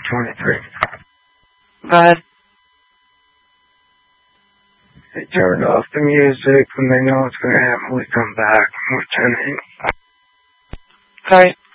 23. Go ahead. They turned off the music when they know what's going to happen. We come back. We're turning. Sorry.